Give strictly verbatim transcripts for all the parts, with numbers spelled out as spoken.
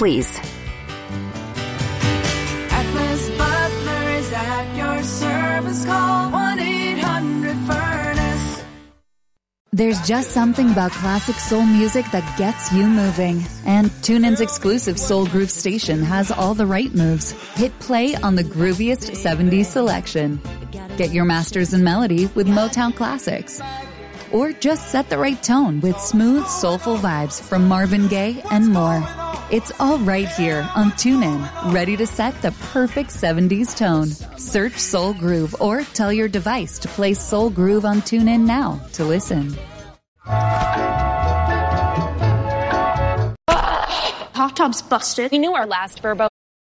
please. Atlas Butler is at your service. Call one eight hundred furnace. There's just something about classic soul music that gets you moving. And TuneIn's exclusive Soul Groove station has all the right moves. Hit play on the grooviest seventies selection. Get your masters in melody with Motown classics. Or just set the right tone with smooth, soulful vibes from Marvin Gaye and more. It's all right here on TuneIn, ready to set the perfect seventies tone. Search Soul Groove or tell your device to play Soul Groove on TuneIn now to listen. Hot tub's busted. We knew our last Verbo.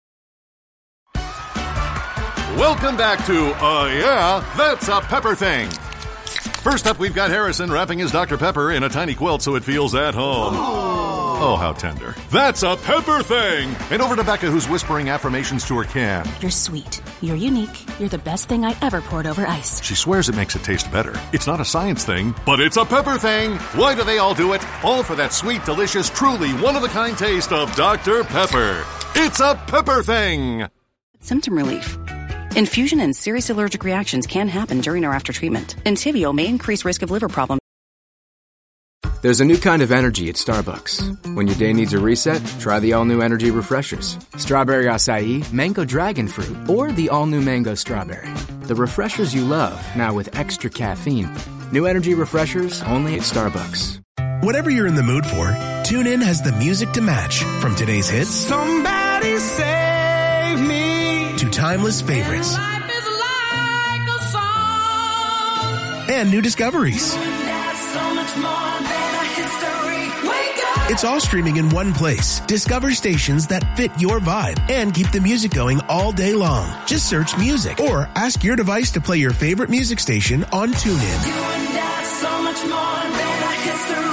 Welcome back to Uh Yeah, That's a Pepper Thing. First up, we've got Harrison wrapping his Doctor Pepper in a tiny quilt so it feels at home. Oh, how tender. That's a Pepper Thing! And over to Becca, who's whispering affirmations to her can. You're sweet. You're unique. You're the best thing I ever poured over ice. She swears it makes it taste better. It's not a science thing, but it's a Pepper Thing! Why do they all do it? All for that sweet, delicious, truly one-of-a-kind taste of Doctor Pepper. It's a Pepper Thing! Symptom relief. Infusion and serious allergic reactions can happen during or after treatment. Entyvio may increase risk of liver problems. There's a new kind of energy at Starbucks. When your day needs a reset, try the all-new energy refreshers. Strawberry acai, mango dragon fruit, or the all-new mango strawberry. The refreshers you love, now with extra caffeine. New energy refreshers only at Starbucks. Whatever you're in the mood for, TuneIn has the music to match. From today's hits, Somebody save me. to timeless favorites. Life is like a song. And new discoveries. That's so much more than a history. Wake up. It's all streaming in one place. Discover stations that fit your vibe and keep the music going all day long. Just search music or ask your device to play your favorite music station on TuneIn. You and that's so much more than a history.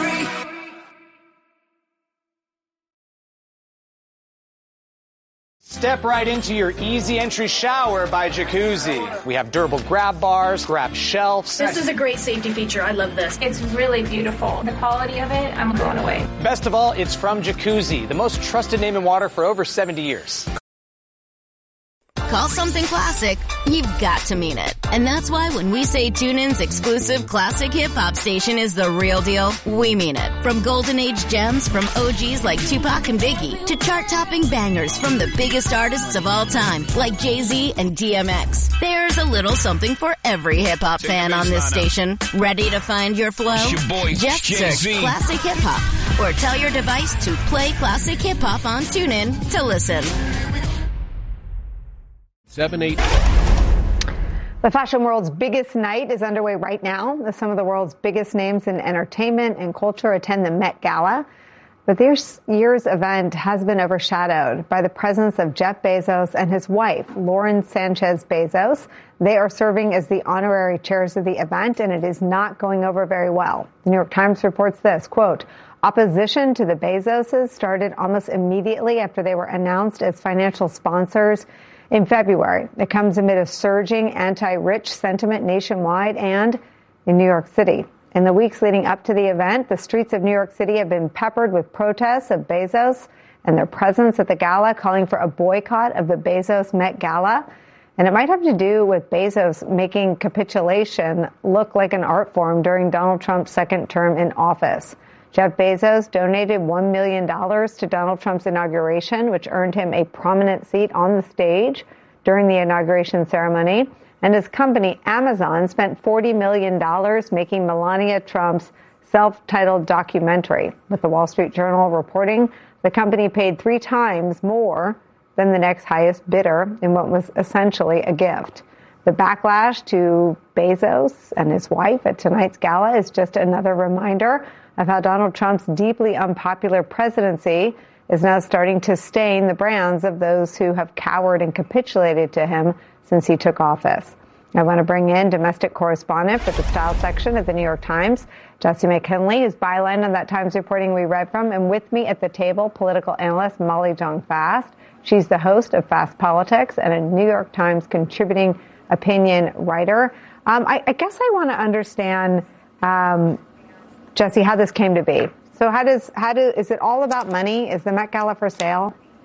Step right into your easy entry shower by Jacuzzi. We have durable grab bars, grab shelves. This is a great safety feature. I love this. It's really beautiful. The quality of it, I'm blown away. Best of all, it's from Jacuzzi, the most trusted name in water for over seventy years. Call something classic, you've got to mean it. And that's why when we say TuneIn's exclusive classic hip-hop station is the real deal, we mean it. From golden age gems from O Gs like Tupac and Biggie to chart-topping bangers from the biggest artists of all time like Jay-Z and D M X. There's a little something for every hip-hop fan on this station. Ready to find your flow? Your boy, Just Jay-Z. search classic hip-hop or tell your device to play classic hip-hop on TuneIn to listen. Seven, eight. The fashion world's biggest night is underway right now, as some of the world's biggest names in entertainment and culture attend the Met Gala. But this year's event has been overshadowed by the presence of Jeff Bezos and his wife, Lauren Sanchez Bezos. They are serving as the honorary chairs of the event, and it is not going over very well. The New York Times reports this, quote, opposition to the Bezoses started almost immediately after they were announced as financial sponsors in February. It comes amid a surging anti-rich sentiment nationwide and in New York City. In the weeks leading up to the event, the streets of New York City have been peppered with protests of Bezos and their presence at the gala, calling for a boycott of the Bezos Met Gala. And it might have to do with Bezos making capitulation look like an art form during Donald Trump's second term in office. Jeff Bezos donated one million dollars to Donald Trump's inauguration, which earned him a prominent seat on the stage during the inauguration ceremony. And his company, Amazon, spent forty million dollars making Melania Trump's self-titled documentary, with the Wall Street Journal reporting the company paid three times more than the next highest bidder in what was essentially a gift. The backlash to Bezos and his wife at tonight's gala is just another reminder of how Donald Trump's deeply unpopular presidency is now starting to stain the brands of those who have cowered and capitulated to him since he took office. I want to bring in domestic correspondent for the style section of the New York Times, Jesse McKinley, whose byline on that Times reporting we read from, and with me at the table, political analyst Molly Jong-Fast. She's the host of Fast Politics and a New York Times contributing opinion writer. Um, I, I guess I want to understand, um, Jesse, how this came to be. So how does, how do, is it all about money? Is the Met Gala for sale?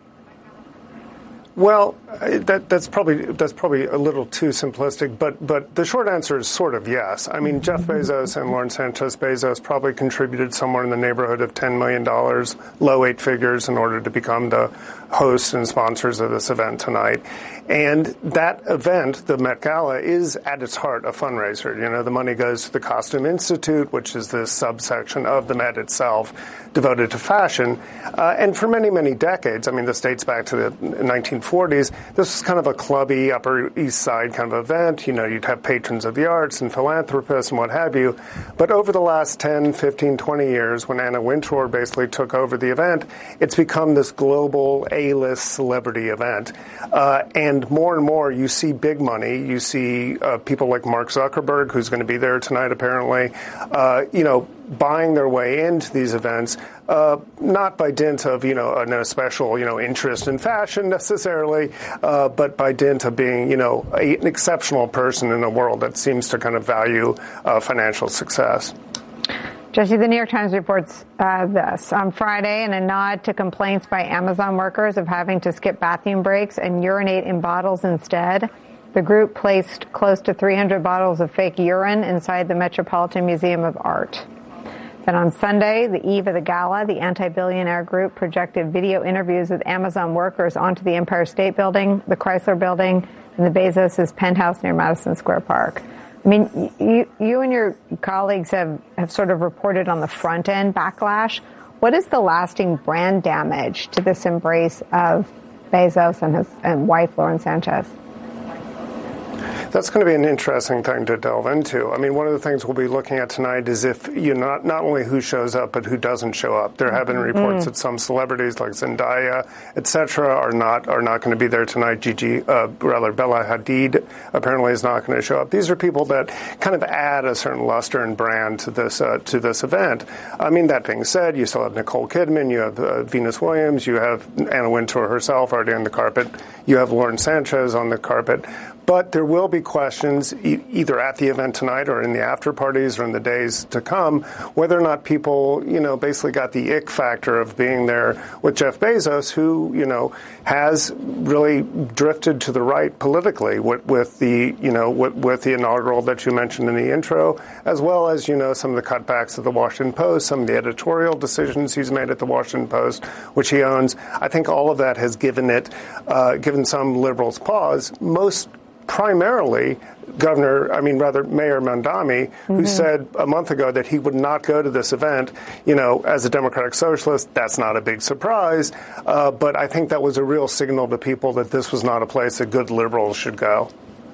Well, that, that's probably that's probably a little too simplistic, but but the short answer is sort of yes. I mean, Jeff Bezos and Lauren Sanchez Bezos probably contributed somewhere in the neighborhood of ten million dollars, low eight figures, in order to become the hosts and sponsors of this event tonight. And that event, the Met Gala, is at its heart a fundraiser. You know, the money goes to the Costume Institute, which is this subsection of the Met itself devoted to fashion. Uh, and for many, many decades, I mean, this dates back to the nineteen forties, this was kind of a clubby Upper East Side kind of event. You know, you'd have patrons of the arts and philanthropists and what have you. But over the last ten, fifteen, twenty years, when Anna Wintour basically took over the event, it's become this global A-list celebrity event. Uh, and more and more, you see big money. You see uh, people like Mark Zuckerberg, who's going to be there tonight, apparently, uh, you know, buying their way into these events, uh, not by dint of, you know, an special, you know, interest in fashion necessarily, uh, but by dint of being, you know, a, an exceptional person in a world that seems to kind of value uh, financial success. Jesse, the New York Times reports uh, this. On Friday, in a nod to complaints by Amazon workers of having to skip bathroom breaks and urinate in bottles instead, the group placed close to three hundred bottles of fake urine inside the Metropolitan Museum of Art. Then on Sunday, the eve of the gala, the anti-billionaire group projected video interviews with Amazon workers onto the Empire State Building, the Chrysler Building, and the Bezos' penthouse near Madison Square Park. I mean, you, you and your colleagues have, have sort of reported on the front end backlash. What is the lasting brand damage to this embrace of Bezos and his and wife, Lauren Sanchez? That's going to be an interesting thing to delve into. I mean, one of the things we'll be looking at tonight is if you know, not not only who shows up, but who doesn't show up. There have been reports mm. that some celebrities like Zendaya, et cetera, are not are not going to be there tonight. Gigi, uh, rather Bella Hadid, apparently is not going to show up. These are people that kind of add a certain luster and brand to this uh, to this event. I mean, that being said, you still have Nicole Kidman, you have uh, Venus Williams, you have Anna Wintour herself already on the carpet, you have Lauren Sanchez on the carpet. But there will be questions e- either at the event tonight or in the after parties or in the days to come, whether or not people, you know, basically got the ick factor of being there with Jeff Bezos, who, you know, has really drifted to the right politically with, with the, you know, with, with the inaugural that you mentioned in the intro, as well as, you know, some of the cutbacks at the Washington Post, some of the editorial decisions he's made at the Washington Post, which he owns. I think all of that has given it, uh, given some liberals pause. Most primarily Governor, I mean, rather Mayor Mamdani, mm-hmm. who said a month ago that he would not go to this event. You know, as a Democratic Socialist, that's not a big surprise. Uh, but I think that was a real signal to people that this was not a place that good liberals should go.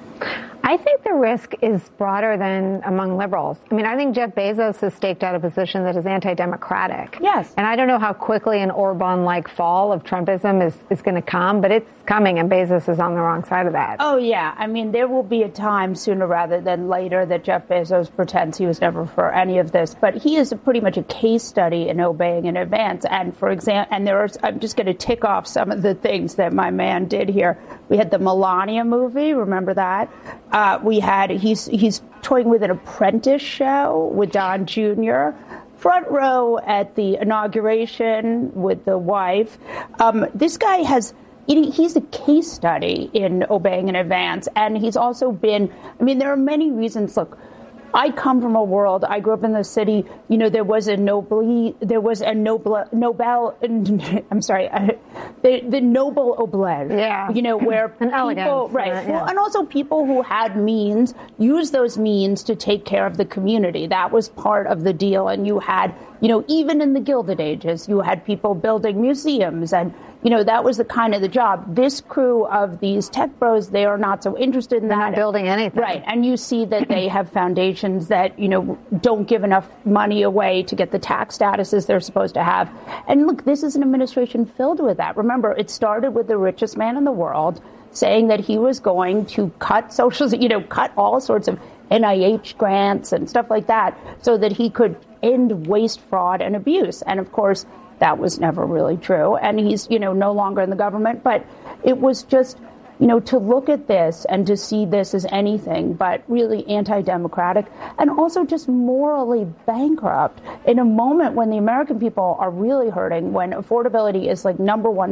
I think the risk is broader than among liberals. I mean, I think Jeff Bezos has staked out a position that is anti-democratic. Yes. And I don't know how quickly an Orban-like fall of Trumpism is, is going to come, but it's coming, and Bezos is on the wrong side of that. Oh, yeah. I mean, there will be a time sooner rather than later that Jeff Bezos pretends he was never for any of this. But he is a pretty much a case study in obeying in advance. And for example, and there are, I'm just going to tick off some of the things that my man did here. We had the Melania movie. Remember that? Uh, we had, he's he's toying with an Apprentice show with Don Junior Front row at the inauguration with the wife. Um, this guy has, he's a case study in obeying in advance. And he's also been, I mean, there are many reasons. Look, I come from a world, I grew up in the city, you know, there was a Nobel, there was a Nobel, Nobel, I'm sorry, uh, the, the Nobel Oblige, yeah. you know, where An people, elegance, right, uh, yeah. well, and also people who had means, used those means to take care of the community. That was part of the deal. And you had, you know, even in the Gilded Ages, you had people building museums and, you know, that was the kind of the job. This crew of these tech bros, they are not so interested in They're that. not building anything. Right. And you see that they have foundations that, you know, don't give enough money away to get the tax statuses they're supposed to have. And look, this is an administration filled with that. Remember, it started with the richest man in the world saying that he was going to cut social, you know, cut all sorts of N I H grants and stuff like that so that he could end waste, fraud, and abuse. And of course, that was never really true. And he's, you know, no longer in the government. But it was just, you know, to look at this and to see this as anything but really anti-democratic and also just morally bankrupt in a moment when the American people are really hurting, when affordability is like number one for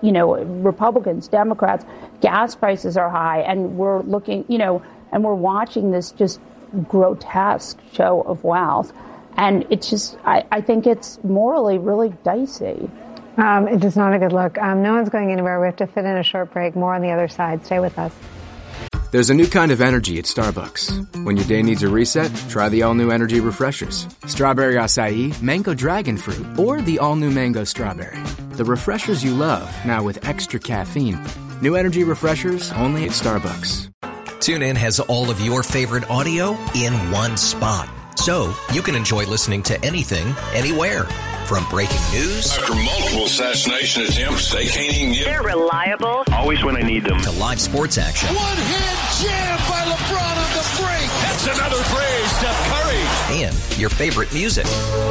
you know, Republicans, Democrats, gas prices are high, and we're looking, you know, and we're watching this just grotesque show of wealth. And it's just, I, I think it's morally really dicey. Um, it is not a good look. Um, no one's going anywhere. We have to fit in a short break. More on the other side. Stay with us. There's a new kind of energy at Starbucks. When your day needs a reset, try the all-new energy refreshers. Strawberry acai, mango dragon fruit, or the all-new mango strawberry. The refreshers you love, now with extra caffeine. New energy refreshers only at Starbucks. TuneIn has all of your favorite audio in one spot. So you can enjoy listening to anything, anywhere. From breaking news. After multiple assassination attempts, they can't even get... They're reliable. Always when I need them. To live sports action. One-hand jam by LeBron on the break. That's another phrase, Steph Curry. And your favorite music.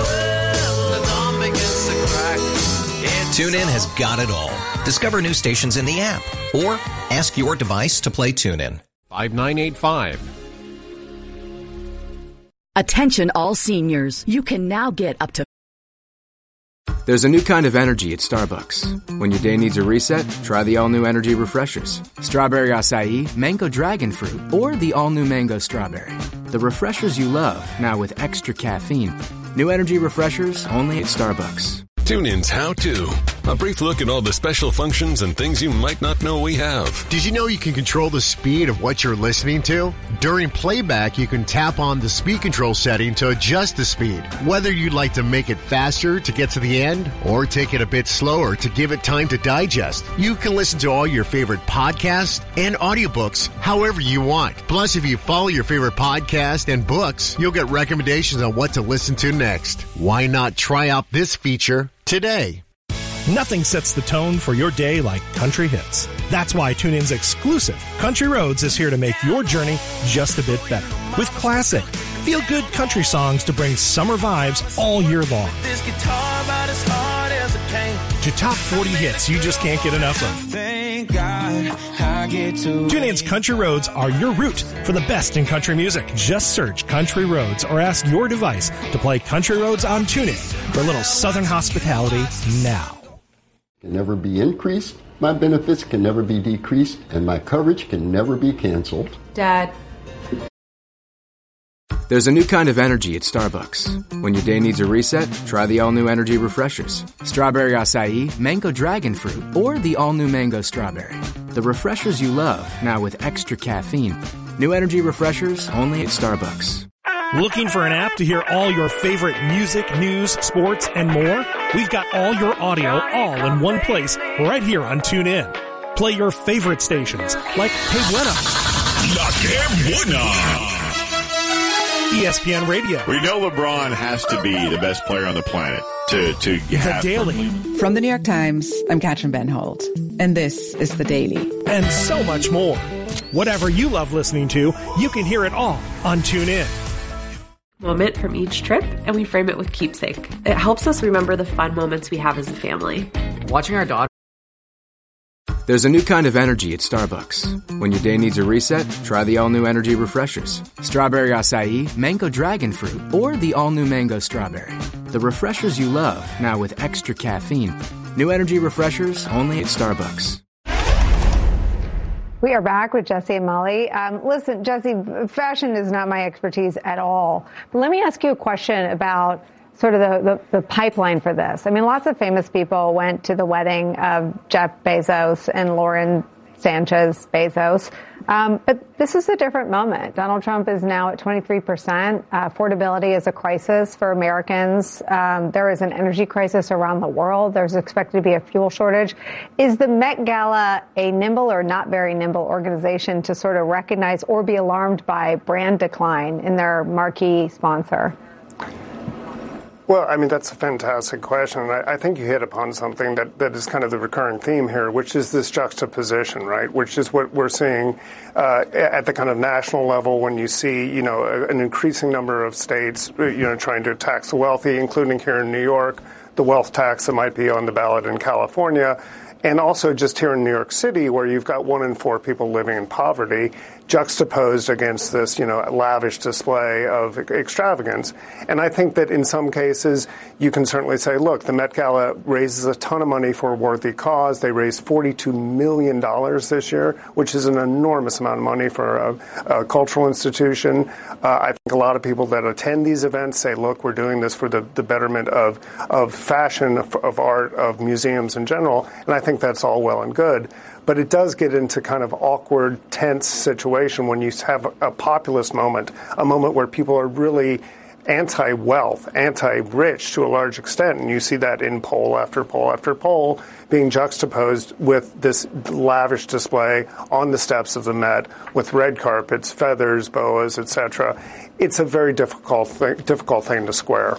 TuneIn has got it all. Discover new stations in the app. Or ask your device to play TuneIn. five nine eight five. Attention all seniors. You can now get up to There's a new kind of energy at Starbucks. When your day needs a reset, try the all-new energy refreshers. Strawberry acai, mango dragon fruit, or the all-new mango strawberry. The refreshers you love, now with extra caffeine. New energy refreshers only at Starbucks. TuneIn's How To. A brief look at all the special functions and things you might not know we have. Did you know you can control the speed of what you're listening to? During playback, you can tap on the speed control setting to adjust the speed. Whether you'd like to make it faster to get to the end or take it a bit slower to give it time to digest, you can listen to all your favorite podcasts and audiobooks however you want. Plus, if you follow your favorite podcast and books, you'll get recommendations on what to listen to next. Why not try out this feature today? Nothing sets the tone for your day like country hits. That's why TuneIn's exclusive Country Roads is here to make your journey just a bit better. With classic, feel-good country songs to bring summer vibes all year long. This guitar about as hard as it came. To top forty hits you just can't get enough of. Thank God I get to TuneIn's Country Roads are your route for the best in country music. Just search Country Roads or ask your device to play Country Roads on TuneIn for a little Southern hospitality now. Can never be increased, my benefits can never be decreased, and my coverage can never be canceled. Dad. There's a new kind of energy at Starbucks. When your day needs a reset, try the all-new energy refreshers. Strawberry acai, mango dragon fruit, or the all-new mango strawberry. The refreshers you love, now with extra caffeine. New energy refreshers only at Starbucks. Looking for an app to hear all your favorite music, news, sports, and more? We've got all your audio all in one place right here on TuneIn. Play your favorite stations like Hey Buena, La Que Buena, E S P N Radio. We know LeBron has to be the best player on the planet to, to have... The Daily. From the New York Times, I'm Katrin Benhold, and this is The Daily. And so much more. Whatever you love listening to, you can hear it all on TuneIn. Moment from each trip, and we frame it with keepsake. It helps us remember the fun moments we have as a family. Watching our daughter. There's a new kind of energy at Starbucks. When your day needs a reset, try the all-new energy refreshers. Strawberry acai, mango dragon fruit, or the all-new mango strawberry. The refreshers you love, now with extra caffeine. New energy refreshers only at Starbucks. We are back with Jesse and Molly. Um, listen, Jesse, fashion is not my expertise at all. But let me ask you a question about sort of the, the, the pipeline for this. I mean, lots of famous people went to the wedding of Jeff Bezos and Lauren Sanchez Bezos. Um, but this is a different moment. Donald Trump is now at twenty-three percent. Uh, affordability is a crisis for Americans. Um, there is an energy crisis around the world. There's expected to be a fuel shortage. Is the Met Gala a nimble or not very nimble organization to sort of recognize or be alarmed by brand decline in their marquee sponsor? Well, I mean, that's a fantastic question. I, I think you hit upon something that, that is kind of the recurring theme here, which is this juxtaposition, right, which is what we're seeing uh, at the kind of national level when you see, you know, a, an increasing number of states, you know, trying to tax the wealthy, including here in New York, the wealth tax that might be on the ballot in California. And also just here in New York City, where you've got one in four people living in poverty, juxtaposed against this, you know, lavish display of extravagance. And I think that in some cases, you can certainly say, look, the Met Gala raises a ton of money for a worthy cause. They raised forty-two million dollars this year, which is an enormous amount of money for a, a cultural institution. Uh, I think a lot of people that attend these events say, look, we're doing this for the, the betterment of, of fashion, of, of art, of museums in general. And I think that's all well and good. But it does get into kind of awkward, tense situation when you have a populist moment, a moment where people are really anti-wealth, anti-rich to a large extent. And you see that in poll after poll after poll being juxtaposed with this lavish display on the steps of the Met with red carpets, feathers, boas, et cetera. It's a very difficult thing, difficult thing to square.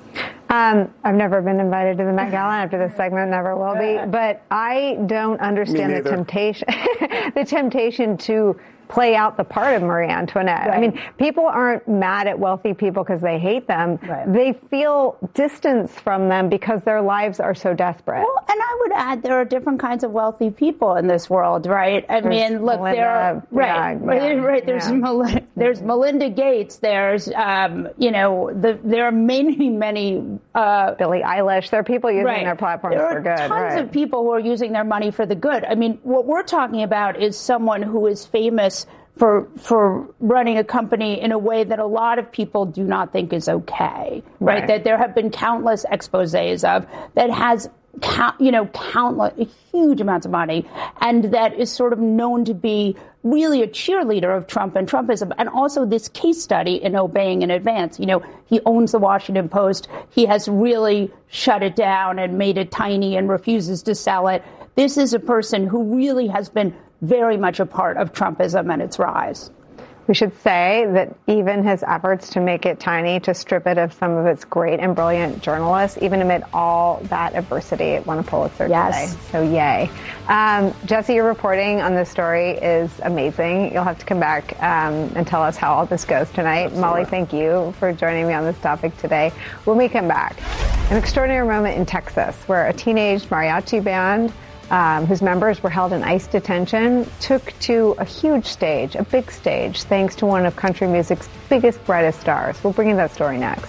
Um, I've never been invited to the Met Gala. After this segment, never will be. But I don't understand the temptation, the temptation to play out the part of Marie Antoinette. Right. I mean, people aren't mad at wealthy people because they hate them. Right. They feel distance from them because their lives are so desperate. Well, and I would add there are different kinds of wealthy people in this world, right? I there's mean, look, Melinda, there are right, yeah, right, yeah, right. There's yeah. Melinda, there's Melinda Gates. There's um, you know, the, there are many, many uh, Billie Eilish. There are people using right. their platforms there for good. There are tons right. of people who are using their money for the good. I mean, what we're talking about is someone who is famous for for running a company in a way that a lot of people do not think is okay, right? right. That there have been countless exposés of that has, count, you know, countless, huge amounts of money, and that is sort of known to be really a cheerleader of Trump and Trumpism, and also this case study in obeying in advance. You know, he owns the Washington Post. He has really shut it down and made it tiny and refuses to sell it. This is a person who really has been very much a part of Trumpism and its rise. We should say that even his efforts to make it tiny, to strip it of some of its great and brilliant journalists, even amid all that adversity, it won a Pulitzer yes. today. So yay. Um, Jesse, your reporting on this story is amazing. You'll have to come back um, and tell us how all this goes tonight. Absolutely. Molly, thank you for joining me on this topic today. When we come back, an extraordinary moment in Texas where a teenage mariachi band Um, whose members were held in ICE detention, took to a huge stage, a big stage, thanks to one of country music's biggest, brightest stars. We'll bring you that story next.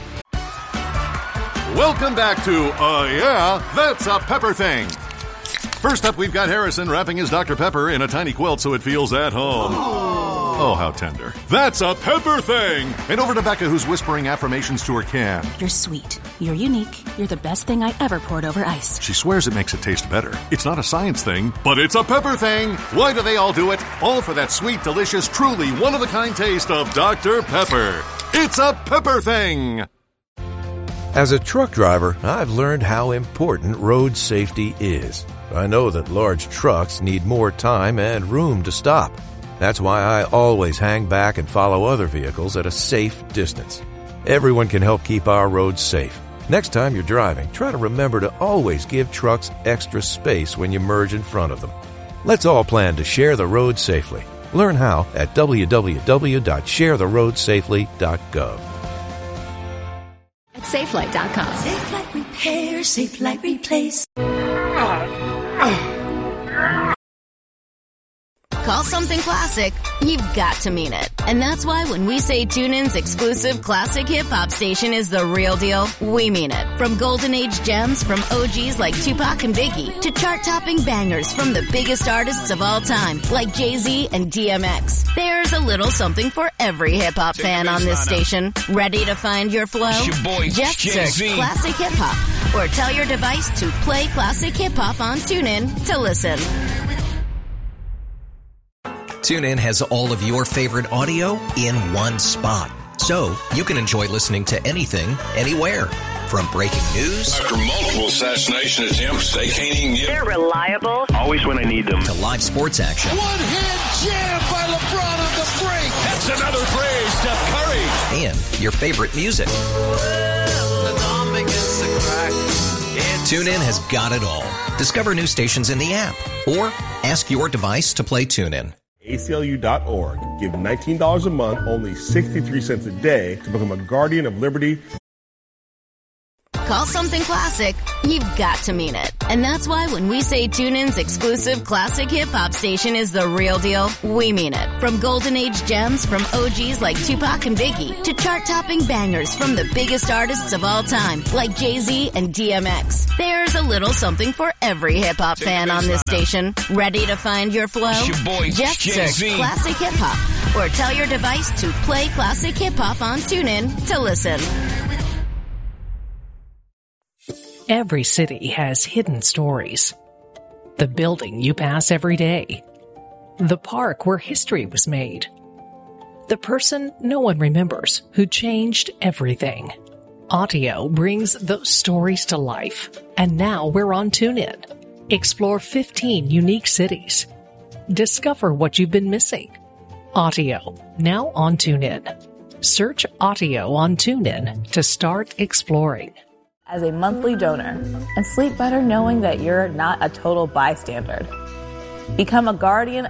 Welcome back to Uh Yeah, That's a Pepper Thing. First up, we've got Harrison wrapping his Doctor Pepper in a tiny quilt so it feels at home. Oh, how tender. That's a Pepper Thing! And over to Becca, who's whispering affirmations to her can. You're sweet. You're unique. You're the best thing I ever poured over ice. She swears it makes it taste better. It's not a science thing, but it's a Pepper Thing! Why do they all do it? All for that sweet, delicious, truly one-of-a-kind taste of Doctor Pepper. It's a Pepper Thing! As a truck driver, I've learned how important road safety is. I know that large trucks need more time and room to stop. That's why I always hang back and follow other vehicles at a safe distance. Everyone can help keep our roads safe. Next time you're driving, try to remember to always give trucks extra space when you merge in front of them. Let's all plan to share the road safely. Learn how at w w w dot share the road safely dot gov. At Safelight dot com. Safelight Repair, Safelight Replace. Call something classic, you've got to mean it. And that's why when we say TuneIn's exclusive classic hip-hop station is the real deal, we mean it. From golden age gems from O Gs like Tupac and Biggie to chart-topping bangers from the biggest artists of all time like Jay-Z and D M X. There's a little something for every hip-hop fan on this station. Ready to find your flow? It's your boy, Just Jay-Z. search Classic Hip Hop or tell your device to play Classic Hip Hop on TuneIn to listen. TuneIn has all of your favorite audio in one spot. So you can enjoy listening to anything, anywhere. From breaking news. After multiple assassination attempts, they can't even get... They're reliable. Always when I need them. To live sports action. One-hand jam by LeBron on the break. That's another three, Steph Curry. And your favorite music. TuneIn has got it all. Discover new stations in the app. Or ask your device to play TuneIn. A C L U dot org. Give nineteen dollars a month, only sixty-three cents a day to become a Guardian of Liberty. call something classic, you've got to mean it. And that's why when we say TuneIn's exclusive classic hip-hop station is the real deal, we mean it. From golden age gems from O Gs like Tupac and Biggie to chart-topping bangers from the biggest artists of all time like Jay-Z and D M X. There's a little something for every hip-hop fan on this station. Ready to find your flow? It's your boy, Just Jay-Z. search Classic Hip Hop or tell your device to play Classic Hip Hop on TuneIn to listen. Every city has hidden stories. The building you pass every day. The park where history was made. The person no one remembers who changed everything. Audio brings those stories to life. And now we're on TuneIn. Explore fifteen unique cities. Discover what you've been missing. Audio, now on TuneIn. Search Audio on TuneIn to start exploring. As a monthly donor, and sleep better knowing that you're not a total bystander. Become a guardian.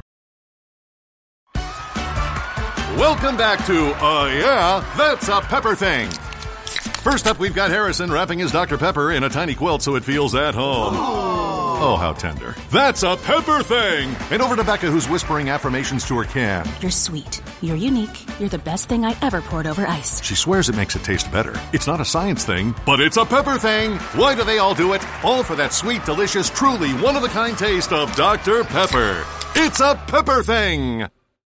Welcome back to Uh Yeah, That's a Pepper Thing. First up, we've got Harrison wrapping his Doctor Pepper in a tiny quilt so it feels at home. Oh, how tender. That's a Pepper Thing! And over to Becca, who's whispering affirmations to her can. You're sweet. You're unique. You're the best thing I ever poured over ice. She swears it makes it taste better. It's not a science thing, but it's a pepper thing. Why do they all do it? All for that sweet, delicious, truly one-of-a-kind taste of Doctor Pepper. It's a Pepper Thing!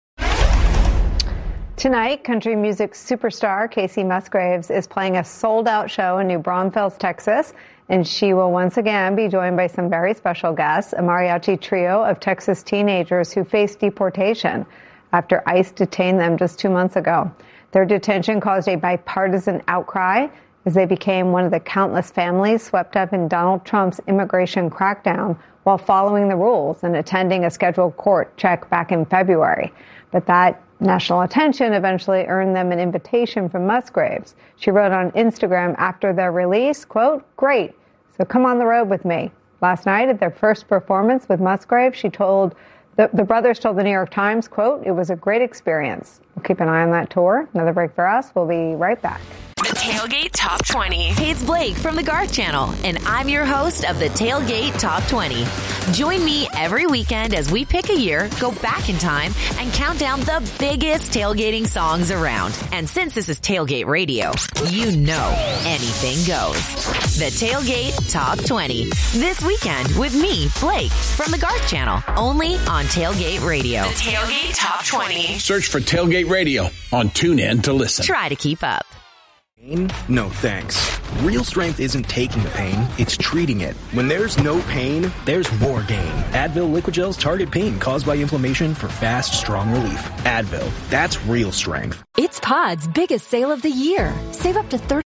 Tonight, country music superstar Casey Musgraves is playing a sold-out show in New Braunfels, Texas, and she will once again be joined by some very special guests, a mariachi trio of Texas teenagers who faced deportation after ICE detained them just two months ago. Their detention caused a bipartisan outcry as they became one of the countless families swept up in Donald Trump's immigration crackdown while following the rules and attending a scheduled court check back in February. But that national attention eventually earned them an invitation from Musgraves. She wrote on Instagram after their release, quote, "Great, so come on the road with me." Last night at their first performance with Musgraves, she told, the, the brothers told the New York Times, quote, "It was a great experience." We'll keep an eye on that tour. Another break for us. We'll be right back. The Tailgate Top twenty. Hey, it's Blake from the Garth Channel, and I'm your host of the Tailgate Top twenty. Join me every weekend as we pick a year, go back in time, and count down the biggest tailgating songs around. And since this is Tailgate Radio, you know anything goes. The Tailgate Top twenty. This weekend with me, Blake, from the Garth Channel, only on Tailgate Radio. The Tailgate Top twenty. Search for Tailgate Radio on TuneIn to listen. Try to keep up. Pain? No thanks. Real strength isn't taking the pain, it's treating it. When there's no pain, there's more gain. Advil Liquid Gels target pain caused by inflammation for fast, strong relief. Advil, that's real strength. It's Pod's biggest sale of the year. Save up to thirty.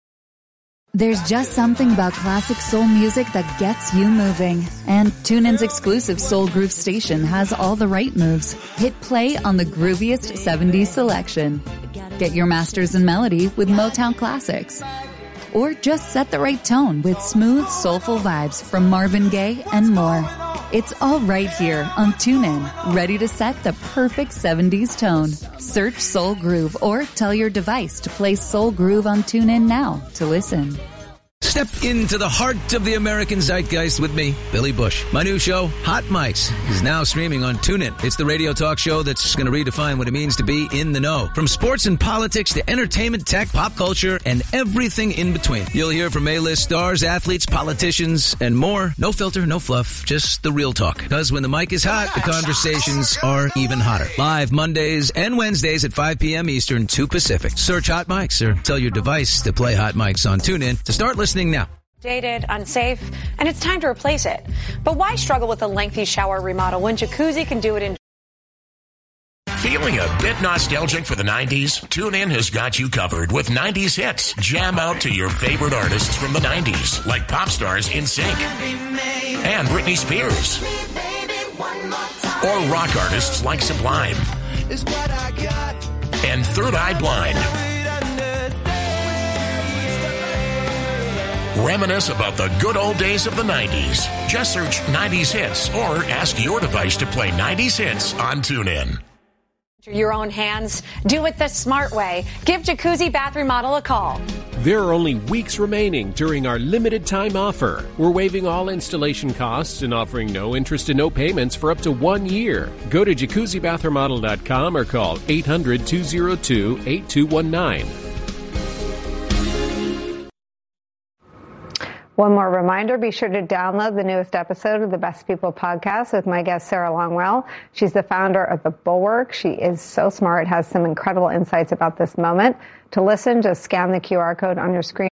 There's just something about classic soul music that gets you moving. And TuneIn's exclusive Soul Groove station has all the right moves. Hit play on the grooviest seventies selection. Get your masters in melody with Motown classics. Or just set the right tone with smooth, soulful vibes from Marvin Gaye and more. It's all right here on TuneIn, ready to set the perfect seventies tone. Search Soul Groove or tell your device to play Soul Groove on TuneIn now to listen. Step into the heart of the American zeitgeist with me, Billy Bush. My new show, Hot Mics, is now streaming on TuneIn. It's the radio talk show that's going to redefine what it means to be in the know. From sports and politics to entertainment, tech, pop culture, and everything in between. You'll hear from A-list stars, athletes, politicians, and more. No filter, no fluff, just the real talk. Because when the mic is hot, the conversations are even hotter. Live Mondays and Wednesdays at five p.m. Eastern, two Pacific. Search Hot Mics or tell your device to play Hot Mics on TuneIn to start listening now. Dated, unsafe, and it's time to replace it. But why struggle with a lengthy shower remodel when Jacuzzi can do it in... Feeling a bit nostalgic for the nineties? TuneIn has got you covered with nineties hits. Jam out to your favorite artists from the nineties, like pop stars N Sync and Britney Spears, or rock artists like Sublime and Third Eye Blind. Reminisce about the good old days of the nineties. Just search nineties hits or ask your device to play nineties hits on TuneIn. Your own hands. Do it the smart way. Give Jacuzzi Bath Remodel a call. There are only weeks remaining during our limited time offer. We're waiving all installation costs and offering no interest and no payments for up to one year. Go to jacuzzi bath remodel dot com or call eight hundred, two oh two, eight two one nine. One more reminder, be sure to download the newest episode of the Best People podcast with my guest, Sarah Longwell. She's the founder of The Bulwark. She is so smart, has some incredible insights about this moment. To listen, just scan the Q R code on your screen.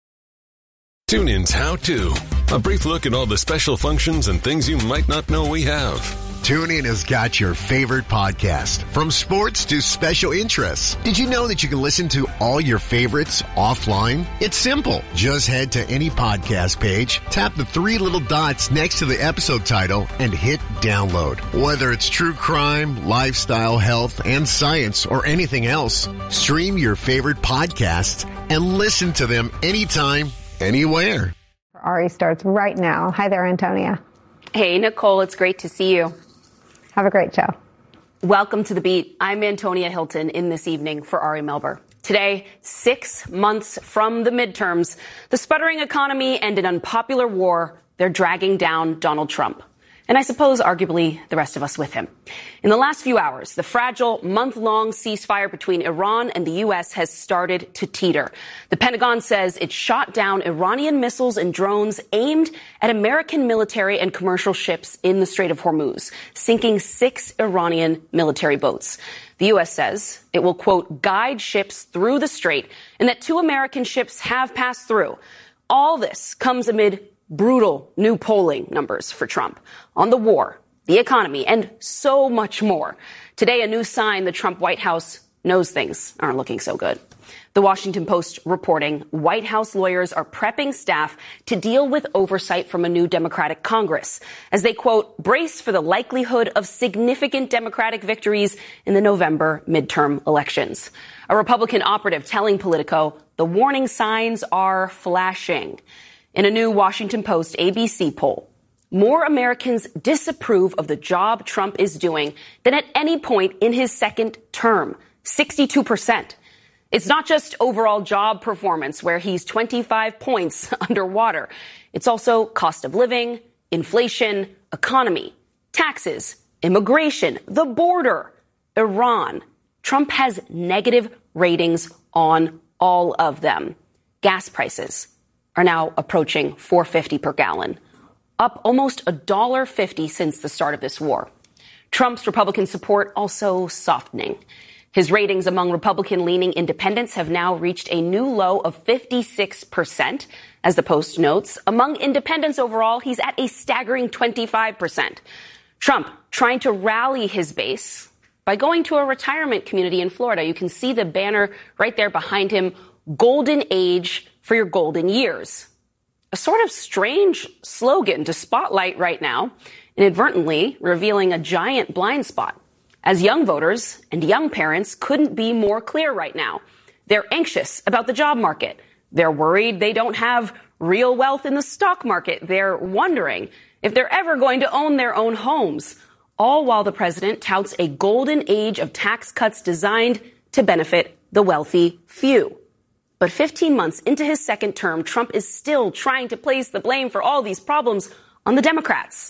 TuneIn's How To. A brief look at all the special functions and things you might not know we have. TuneIn has got your favorite podcast, from sports to special interests. Did you know that you can listen to all your favorites offline? It's simple. Just head to any podcast page, tap the three little dots next to the episode title, and hit download. Whether it's true crime, lifestyle, health, and science, or anything else, stream your favorite podcasts and listen to them anytime, anywhere. Ari starts right now. Hi there, Antonia. Hey, Nicole. It's great to see you. Have a great show. Welcome to The Beat. I'm Antonia Hilton in this evening for Ari Melber. Today, six months from the midterms, the sputtering economy and an unpopular war, they're dragging down Donald Trump. And I suppose, arguably, the rest of us with him. In the last few hours, the fragile month-long ceasefire between Iran and the U S has started to teeter. The Pentagon says it shot down Iranian missiles and drones aimed at American military and commercial ships in the Strait of Hormuz, sinking six Iranian military boats. The U S says it will, quote, guide ships through the strait, and that two American ships have passed through. All this comes amid brutal new polling numbers for Trump on the war, the economy, and so much more. Today, a new sign the Trump White House knows things aren't looking so good. The Washington Post reporting White House lawyers are prepping staff to deal with oversight from a new Democratic Congress as they, quote, brace for the likelihood of significant Democratic victories in the November midterm elections. A Republican operative telling Politico the warning signs are flashing. In a new Washington Post A B C poll, more Americans disapprove of the job Trump is doing than at any point in his second term, sixty-two percent. It's not just overall job performance, where he's twenty-five points underwater. It's also cost of living, inflation, economy, taxes, immigration, the border, Iran. Trump has negative ratings on all of them. Gas prices are now approaching four dollars and fifty cents per gallon, up almost one dollar and fifty cents since the start of this war. Trump's Republican support also softening. His ratings among Republican-leaning independents have now reached a new low of fifty-six percent. As the Post notes, among independents overall, he's at a staggering twenty-five percent. Trump trying to rally his base by going to a retirement community in Florida. You can see the banner right there behind him, Golden Age for your golden years. A sort of strange slogan to spotlight right now, inadvertently revealing a giant blind spot, as young voters and young parents couldn't be more clear right now. They're anxious about the job market. They're worried they don't have real wealth in the stock market. They're wondering if they're ever going to own their own homes, all while the president touts a golden age of tax cuts designed to benefit the wealthy few. But fifteen months into his second term, Trump is still trying to place the blame for all these problems on the Democrats.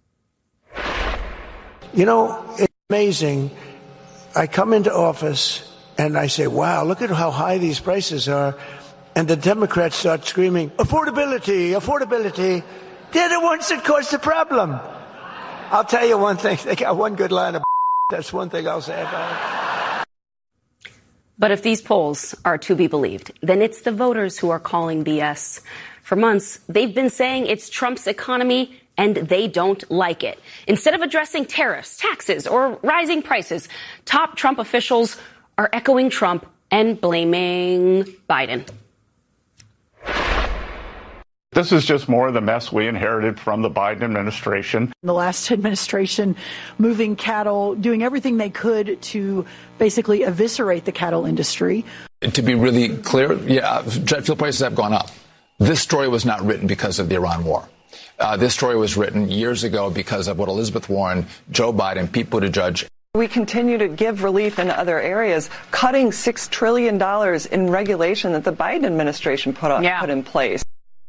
You know, it's amazing. I come into office and I say, wow, look at how high these prices are. And the Democrats start screaming, affordability, affordability. They're the ones that caused the problem. I'll tell you one thing. They got one good line of that's one thing I'll say about it. But if these polls are to be believed, then it's the voters who are calling B S. For months, they've been saying it's Trump's economy, and they don't like it. Instead of addressing tariffs, taxes, or rising prices, top Trump officials are echoing Trump and blaming Biden. This is just more of the mess we inherited from the Biden administration. The last administration moving cattle, doing everything they could to basically eviscerate the cattle industry. To be really clear, yeah, jet fuel prices have gone up. This story was not written because of the Iran war. Uh, this story was written years ago because of what Elizabeth Warren, Joe Biden, Pete Buttigieg, We continue to give relief in other areas, cutting six trillion dollars in regulation that the Biden administration put, up, yeah. put in place.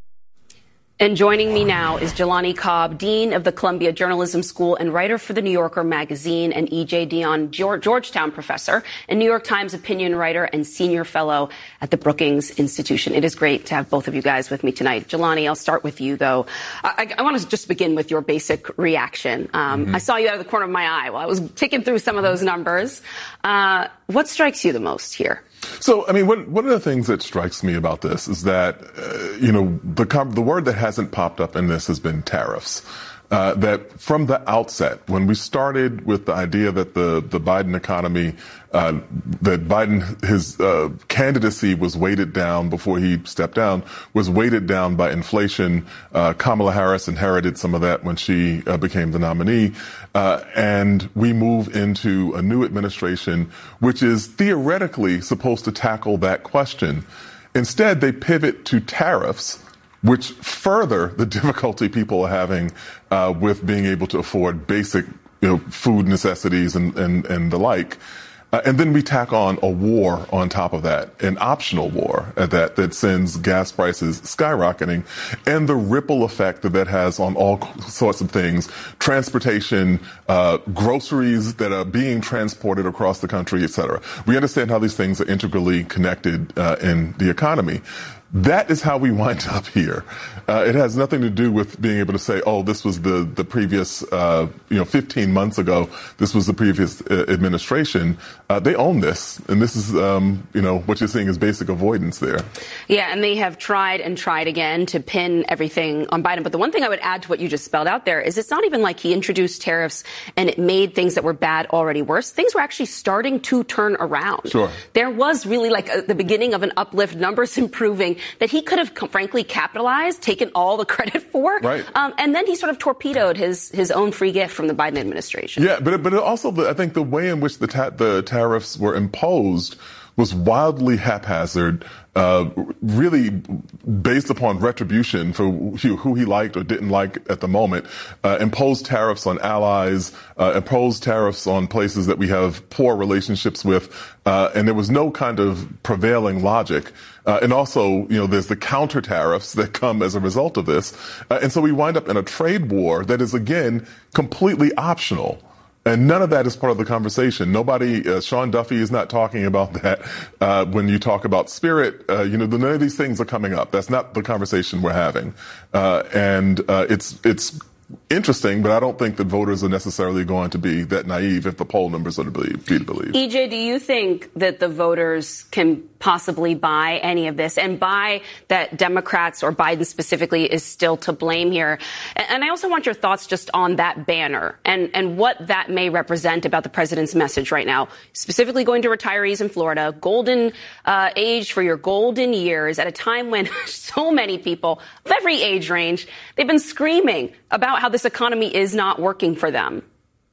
And joining me now is Jelani Cobb, Dean of the Columbia Journalism School and writer for The New Yorker magazine, and E J Dionne, Georgetown professor and New York Times opinion writer and senior fellow at the Brookings Institution. It is great to have both of you guys with me tonight. Jelani, I'll start with you, though. I, I want to just begin with your basic reaction. Um, mm-hmm. I saw you out of the corner of my eye while I was ticking through some of those numbers. Uh, what strikes you the most here? So, I mean, one, one of the things that strikes me about this is that, uh, you know, the the word that hasn't popped up in this has been tariffs. Uh, that from the outset, when we started with the idea that the, the Biden economy, uh, that Biden, his uh, candidacy was weighted down before he stepped down, was weighted down by inflation. Uh, Kamala Harris inherited some of that when she uh, became the nominee. Uh, and we move into a new administration, which is theoretically supposed to tackle that question. Instead, they pivot to tariffs, which further the difficulty people are having uh, with being able to afford basic, you know, food necessities and, and, and the like. Uh, and then we tack on a war on top of that, an optional war at that, that sends gas prices skyrocketing, and the ripple effect that that has on all sorts of things, transportation, uh, groceries that are being transported across the country, et cetera. We understand how these things are integrally connected uh, in the economy. That is how we wind up here. Uh, it has nothing to do with being able to say, oh, this was the, the previous, uh, you know, fifteen months ago, this was the previous uh, administration. Uh, they own this. And this is, um, you know, what you're seeing is basic avoidance there. Yeah, and they have tried and tried again to pin everything on Biden. But the one thing I would add to what you just spelled out there is it's not even like he introduced tariffs and it made things that were bad already worse. Things were actually starting to turn around. Sure. There was really like a, the beginning of an uplift, numbers improving, that he could have, frankly, capitalized, taken all the credit for. Right. Um, and then he sort of torpedoed his, his own free gift from the Biden administration. Yeah, but but also the, I think the way in which the ta- the tariffs were imposed was wildly haphazard, uh, really based upon retribution for who, who he liked or didn't like at the moment, uh, imposed tariffs on allies, uh, imposed tariffs on places that we have poor relationships with, uh, and there was no kind of prevailing logic. Uh, and also, you know, there's the counter tariffs that come as a result of this. Uh, and so we wind up in a trade war that is, again, completely optional. And none of that is part of the conversation. Nobody, uh, Sean Duffy is not talking about that. Uh, when you talk about spirit, uh, you know, none of these things are coming up. That's not the conversation we're having. Uh, and, uh, it's, it's interesting, but I don't think that voters are necessarily going to be that naive if the poll numbers are to be, be believed. E J, do you think that the voters can possibly buy any of this and buy that Democrats or Biden specifically is still to blame here? And I also want your thoughts just on that banner and, and what that may represent about the president's message right now, specifically going to retirees in Florida, golden uh, age for your golden years at a time when so many people of every age range, they've been screaming about how this economy is not working for them.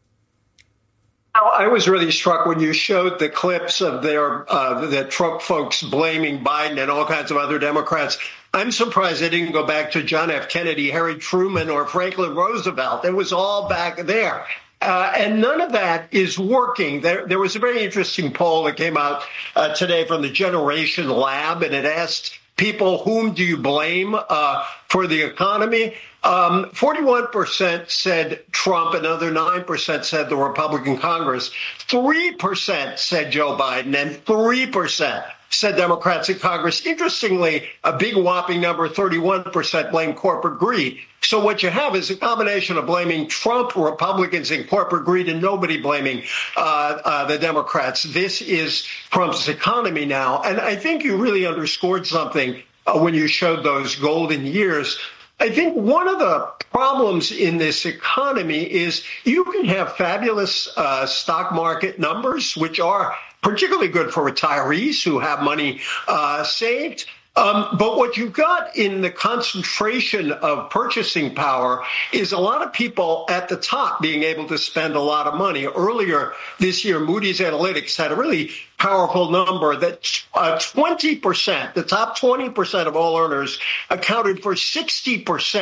I was really struck when you showed the clips of their uh, the Trump folks blaming Biden and all kinds of other Democrats. I'm surprised they didn't go back to John F. Kennedy, Harry Truman, or Franklin Roosevelt. It was all back there. Uh, and none of that is working. There, there was a very interesting poll that came out uh, today from the Generation Lab, and it asked people, whom do you blame uh, for the economy? Um, forty-one percent said Trump, another nine percent said the Republican Congress, three percent said Joe Biden, and three percent said Democrats in Congress. Interestingly, a big whopping number, thirty-one percent blame corporate greed. So what you have is a combination of blaming Trump, Republicans, and corporate greed, and nobody blaming uh, uh, the Democrats. This is Trump's economy now. And I think you really underscored something uh, when you showed those golden years. I think one of the problems in this economy is you can have fabulous uh, stock market numbers, which are particularly good for retirees who have money uh, saved. Um, but what you've got in the concentration of purchasing power is a lot of people at the top being able to spend a lot of money. Earlier this year, Moody's Analytics had a really powerful number that uh, twenty percent, the top twenty percent of all earners accounted for sixty percent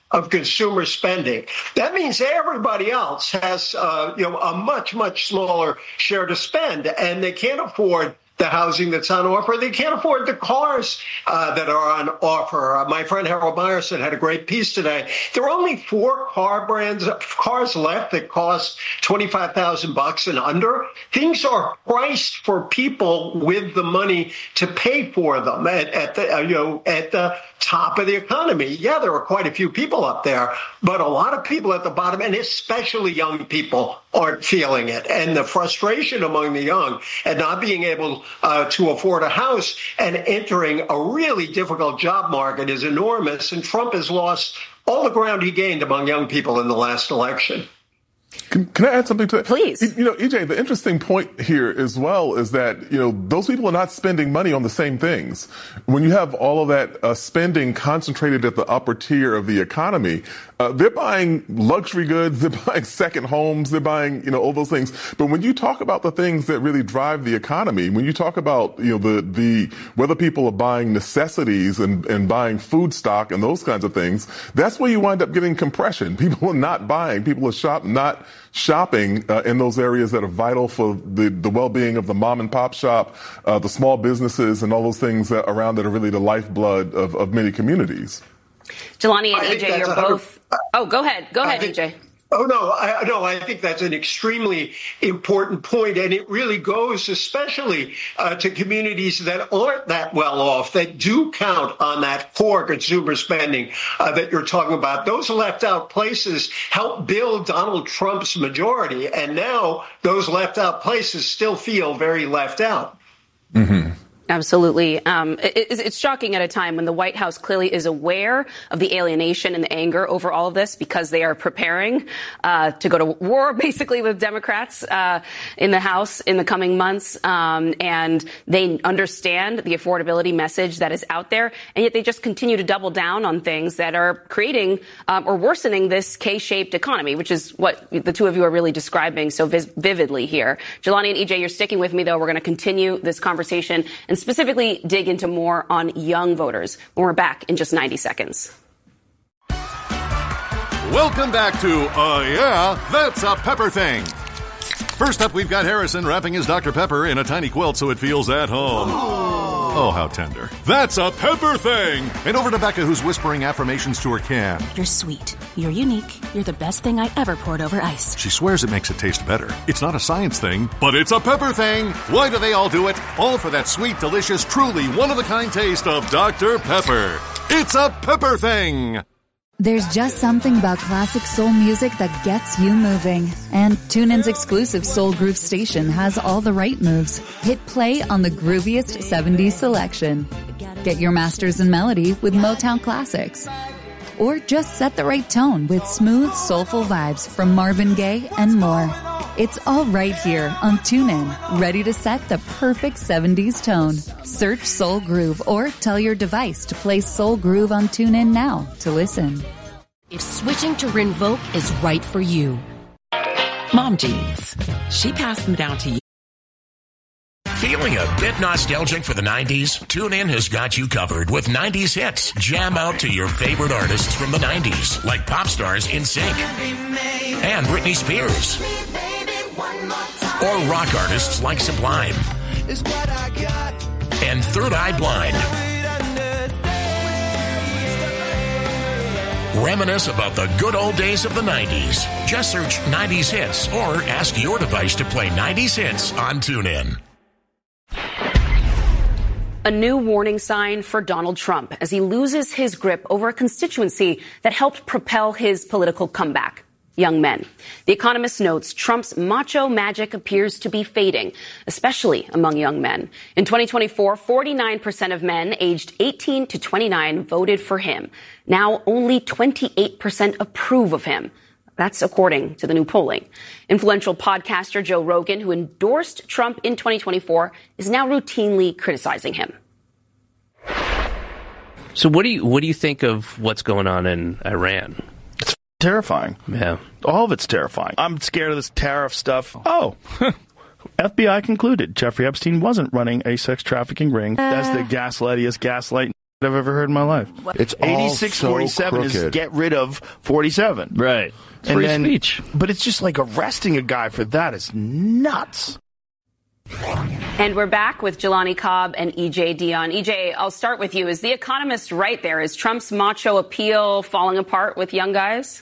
of consumer spending. That means everybody else has, uh, you know, a much, much smaller share to spend, and they can't afford the housing that's on offer. They can't afford the cars uh, that are on offer. Uh, my friend Harold Meyerson had a great piece today. There are only four car brands, cars left that cost twenty-five thousand bucks and under. Things are priced for people with the money to pay for them at, at the, uh, you know, at the top of the economy. Yeah, there are quite a few people up there, but a lot of people at the bottom, and especially young people, aren't feeling it. And the frustration among the young at not being able uh, to afford a house and entering a really difficult job market is enormous. And Trump has lost all the ground he gained among young people in the last election. Can, can I add something to it? Please. You know, E J, the interesting point here as well is that, you know, those people are not spending money on the same things. When you have all of that uh, spending concentrated at the upper tier of the economy, uh, they're buying luxury goods, they're buying second homes, they're buying, you know, all those things. But when you talk about the things that really drive the economy, when you talk about, you know, the, the, whether people are buying necessities and, and buying food stock and those kinds of things, that's where you wind up getting compression. People are not buying, people are shop, not shopping uh, in those areas that are vital for the, the well-being of the mom and pop shop, uh, the small businesses, and all those things that around that are really the lifeblood of, of many communities. Jelani and E J, you're both. Oh, go ahead. Go ahead, think, E J. Oh, no, I, no, I think that's an extremely important point, and it really goes especially uh, to communities that aren't that well off, that do count on that core consumer spending uh, that you're talking about. Those left out places helped build Donald Trump's majority, and now those left out places still feel very left out. Mm-hmm. Absolutely. Um, it, it's shocking at a time when the White House clearly is aware of the alienation and the anger over all of this because they are preparing uh, to go to war, basically, with Democrats uh, in the House in the coming months. Um, and they understand the affordability message that is out there. And yet they just continue to double down on things that are creating um, or worsening this K-shaped economy, which is what the two of you are really describing so vis- vividly here. Jelani and E J, you're sticking with me, though. We're going to continue this conversation and specifically dig into more on young voters when we're back in just ninety seconds. Welcome back to Uh Yeah, That's a Pepper Thing. First up, we've got Harrison wrapping his Doctor Pepper in a tiny quilt so it feels at home. Oh, how tender. That's a Pepper Thing. And over to Becca, who's whispering affirmations to her can. You're sweet. You're unique. You're the best thing I ever poured over ice. She swears it makes it taste better. It's not a science thing, but it's a pepper thing. Why do they all do it? All for that sweet, delicious, truly one-of-a-kind taste of Doctor Pepper. It's a Pepper Thing. There's just something about classic soul music that gets you moving. And TuneIn's exclusive Soul Groove station has all the right moves. Hit play on the grooviest seventies selection. Get your masters in melody with Motown classics. Or just set the right tone with smooth, soulful vibes from Marvin Gaye and more. It's all right here on TuneIn, ready to set the perfect seventies tone. Search Soul Groove or tell your device to play Soul Groove on TuneIn now to listen. If switching to Rinvoq is right for you. Mom jeans. She passed them down to you. Feeling a bit nostalgic for the nineties? TuneIn has got you covered with nineties hits. Jam out to your favorite artists from the nineties, like pop stars In Sync and Britney Spears. Or rock artists like Sublime and Third Eye Blind. Reminisce about the good old days of the nineties. Just search nineties hits or ask your device to play nineties hits on TuneIn. A new warning sign for Donald Trump as he loses his grip over a constituency that helped propel his political comeback. Young men. The Economist notes Trump's macho magic appears to be fading, especially among young men. In twenty twenty-four, forty-nine percent of men aged eighteen to twenty-nine voted for him. Now only twenty-eight percent approve of him. That's according to the new polling. Influential podcaster Joe Rogan, who endorsed Trump in twenty twenty-four, is now routinely criticizing him. So what do you what do you think of what's going on in Iran? It's terrifying. Yeah. All of it's terrifying. I'm scared of this tariff stuff. Oh, F B I concluded Jeffrey Epstein wasn't running a sex trafficking ring. Uh. That's the gaslightiest gaslight I've ever heard in my life. It's all eighty-six forty-seven so is crooked. get rid of forty-seven. Right. And Free then, speech. But it's just like arresting a guy for that is nuts. And we're back with Jelani Cobb and E J Dionne. E J, I'll start with you. Is The Economist right there? Is Trump's macho appeal falling apart with young guys?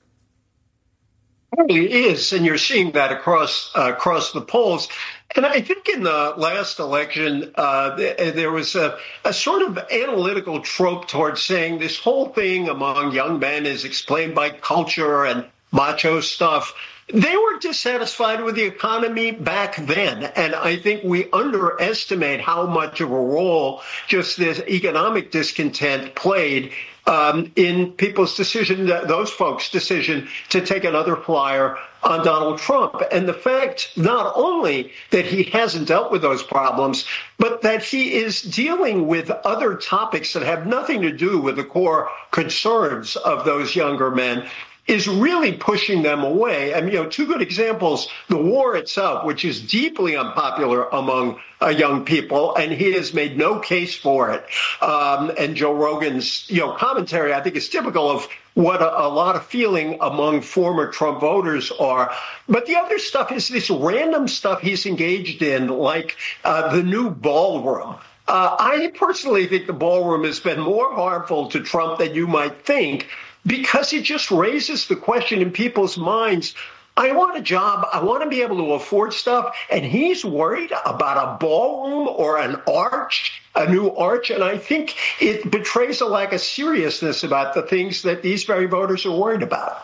It really is, and you're seeing that across uh, across the polls. And I think in the last election, uh, there was a, a sort of analytical trope towards saying this whole thing among young men is explained by culture and macho stuff. They were dissatisfied with the economy back then, and I think we underestimate how much of a role just this economic discontent played um, in people's decision, those folks' decision to take another flyer on Donald Trump. And the fact not only that he hasn't dealt with those problems, but that he is dealing with other topics that have nothing to do with the core concerns of those younger men is really pushing them away. I mean, you know, two good examples, the war itself, which is deeply unpopular among uh, young people, and he has made no case for it. Um, and Joe Rogan's, you know, commentary, I think, is typical of what a, a lot of feeling among former Trump voters are. But the other stuff is this random stuff he's engaged in, like uh, the new ballroom. Uh, I personally think the ballroom has been more harmful to Trump than you might think, because it just raises the question in people's minds. I want a job. I want to be able to afford stuff. And he's worried about a ballroom or an arch, a new arch. And I think it betrays a lack of seriousness about the things that these very voters are worried about.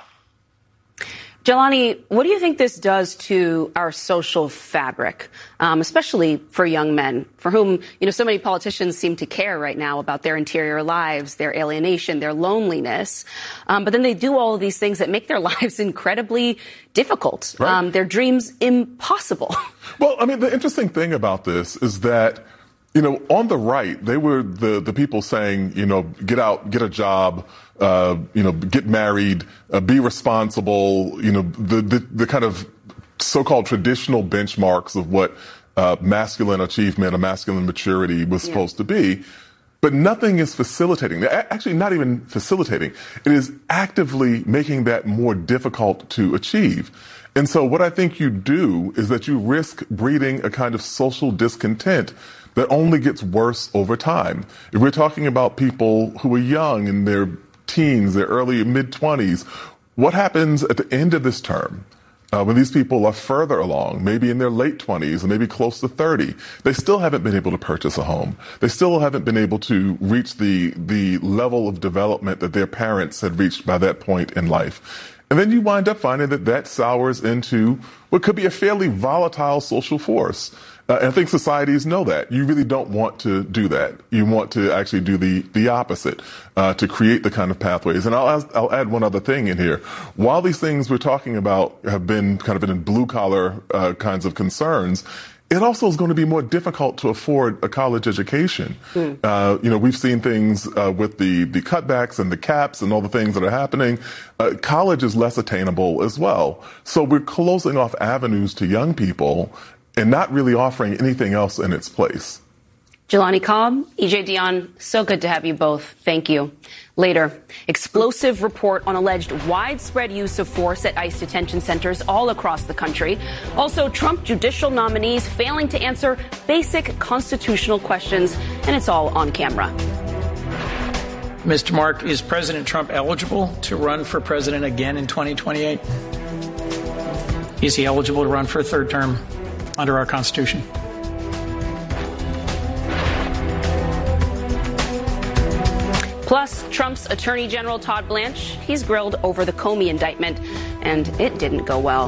Jelani, what do you think this does to our social fabric, um, especially for young men, for whom, you know, so many politicians seem to care right now about their interior lives, their alienation, their loneliness. Um, but then they do all of these things that make their lives incredibly difficult, right. um, their dreams impossible. Well, I mean, the interesting thing about this is that, you know, on the right, they were the, the people saying, you know, get out, get a job, uh, you know, get married, uh, be responsible, you know, the, the, the kind of so-called traditional benchmarks of what uh, masculine achievement or masculine maturity was yeah. supposed to be. But nothing is facilitating, actually not even facilitating. It is actively making that more difficult to achieve. And so what I think you do is that you risk breeding a kind of social discontent that only gets worse over time. If we're talking about people who are young in their teens, their early mid-twenties, what happens at the end of this term uh, when these people are further along, maybe in their late twenties or maybe close to thirty? They still haven't been able to purchase a home. They still haven't been able to reach the the level of development that their parents had reached by that point in life. And then you wind up finding that that sours into what could be a fairly volatile social force. Uh, and I think societies know that. You really don't want to do that. You want to actually do the, the opposite, uh, to create the kind of pathways. And I'll, I'll add one other thing in here. While these things we're talking about have been kind of been in blue collar, uh, kinds of concerns, it also is going to be more difficult to afford a college education. Mm. Uh, you know, we've seen things uh, with the, the cutbacks and the caps and all the things that are happening. Uh, college is less attainable as well. So we're closing off avenues to young people and not really offering anything else in its place. Jelani Cobb, E J Dionne, so good to have you both. Thank you. Later, explosive report on alleged widespread use of force at ICE detention centers all across the country. Also, Trump judicial nominees failing to answer basic constitutional questions, and it's all on camera. Mister Mark, is President Trump eligible to run for president again in twenty twenty-eight? Is he eligible to run for a third term under our Constitution? Plus, Trump's Attorney General Todd Blanche, he's grilled over the Comey indictment, and it didn't go well.